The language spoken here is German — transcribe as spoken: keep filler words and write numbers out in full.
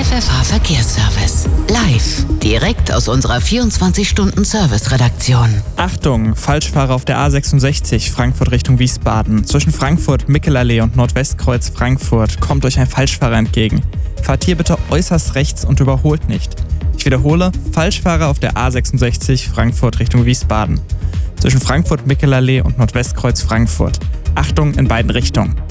F F H Verkehrsservice. Live, direkt aus unserer vierundzwanzig-Stunden-Service-Redaktion. Achtung, Falschfahrer auf der A sechsundsechzig, Frankfurt Richtung Wiesbaden. Zwischen Frankfurt, Mickelallee und Nordwestkreuz Frankfurt kommt euch ein Falschfahrer entgegen. Fahrt hier bitte äußerst rechts und überholt nicht. Ich wiederhole, Falschfahrer auf der A sechsundsechzig, Frankfurt Richtung Wiesbaden. Zwischen Frankfurt, Mickelallee und Nordwestkreuz Frankfurt. Achtung in beiden Richtungen.